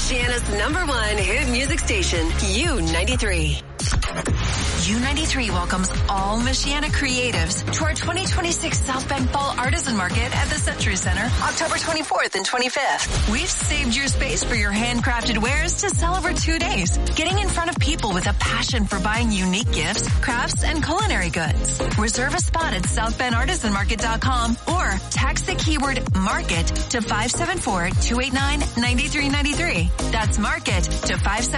Michiana's #1 hit music station, U93. U93 welcomes all Michiana creatives to our 2026 South Bend Fall Artisan Market at the Century Center, October 24th and 25th. We've saved your space for your handcrafted wares to sell over 2 days, getting in front of people with a passion for buying unique gifts, crafts, and culinary goods. Reserve a spot at southbendartisanmarket.com or text the keyword market to 574-289-9393. That's market to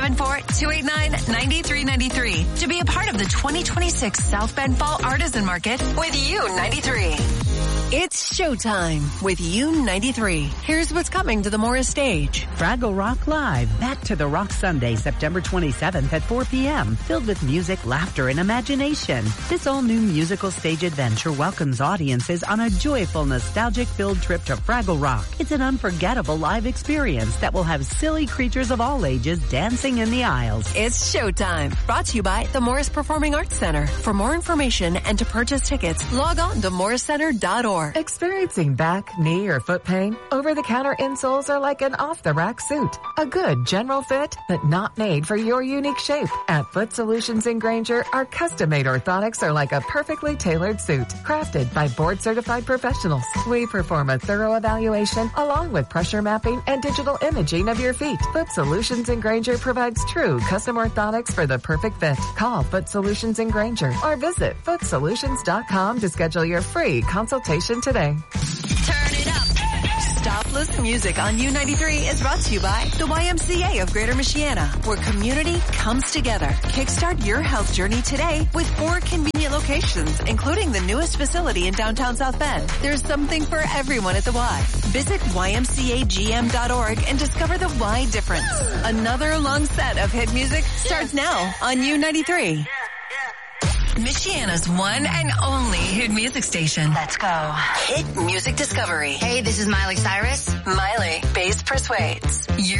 574-289-9393 to be a part of the 2026 South Bend Fall Artisan Market with U93. It's showtime with U93. Here's what's coming to the Morris stage. Fraggle Rock Live, Back to the Rock Sunday, September 27th at 4 p.m. Filled with music, laughter, and imagination. This all-new musical stage adventure welcomes audiences on a joyful, nostalgic-filled trip to Fraggle Rock. It's an unforgettable live experience that will have silly creatures of all ages dancing in the aisles. It's showtime. Brought to you by the Morris Performing Arts Center. For more information and to purchase tickets, log on to morriscenter.org. Experiencing back, knee, or foot pain? Over-the-counter insoles are like an off-the-rack suit. A good general fit, but not made for your unique shape. At Foot Solutions in Granger, our custom-made orthotics are like a perfectly tailored suit, crafted by board-certified professionals. We perform a thorough evaluation along with pressure mapping and digital imaging of your feet. Foot Solutions in Granger provides true custom orthotics for the perfect fit. Call Foot Solutions in Granger or visit footsolutions.com to schedule your free consultation today. Turn it up. Stop Listen Music on U93 is brought to you by the YMCA of Greater Michiana, where community comes together. Kickstart your health journey today with 4 convenient locations, including the newest facility in downtown South Bend. There's something for everyone at the Y. Visit ymcagm.org and discover the Y difference. Another long set of hit music starts now on U93. Michiana's one and only hit music station. Let's go. Hit Music Discovery. Hey, this is Miley Cyrus. Miley, Bass Persuades.